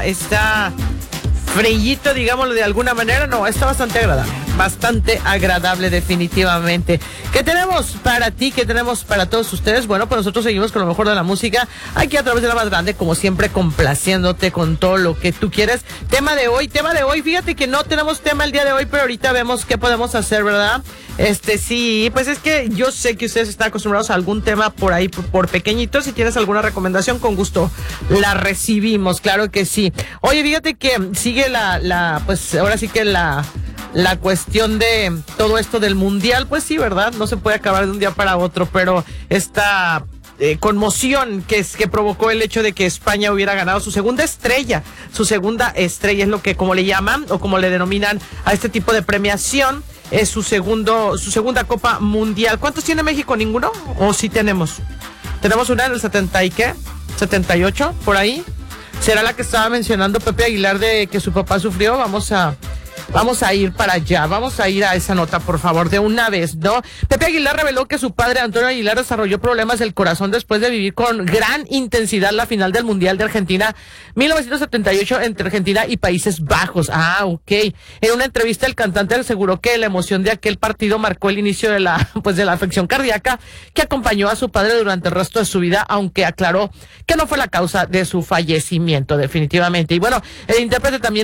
Está frillito, digámoslo de alguna manera. No, está bastante agradable definitivamente. ¿Qué tenemos para ti? ¿Qué tenemos para todos ustedes? Bueno, pues nosotros seguimos con lo mejor de la música aquí a través de La Más Grande, como siempre, complaciéndote con todo lo que tú quieres. Tema de hoy, fíjate que no tenemos tema el día de hoy, pero ahorita vemos qué podemos hacer, ¿verdad? Sí, pues es que yo sé que ustedes están acostumbrados a algún tema por ahí, por pequeñito. Si tienes alguna recomendación, con gusto la recibimos, claro que sí. Oye, fíjate que sigue pues ahora sí que la cuestión de todo esto del mundial, pues sí, ¿verdad? No se puede acabar de un día para otro, pero esta conmoción que provocó el hecho de que España hubiera ganado su segunda estrella es lo que como le llaman o como le denominan a este tipo de premiación. Es su segunda Copa Mundial. ¿Cuántos tiene México? ¿Ninguno? ¿O sí tenemos? Tenemos una en el 70 y ¿qué? 78, por ahí. ¿Será la que estaba mencionando Pepe Aguilar de que su papá sufrió? Vamos a ir para allá, vamos a ir a esa nota, por favor, de una vez, ¿no? Pepe Aguilar reveló que su padre, Antonio Aguilar, desarrolló problemas del corazón después de vivir con gran intensidad la final del Mundial de Argentina 1978 entre Argentina y Países Bajos. Ah, ok. En una entrevista, el cantante aseguró que la emoción de aquel partido marcó el inicio de la afección cardíaca que acompañó a su padre durante el resto de su vida, aunque aclaró que no fue la causa de su fallecimiento, definitivamente. Y bueno, el intérprete también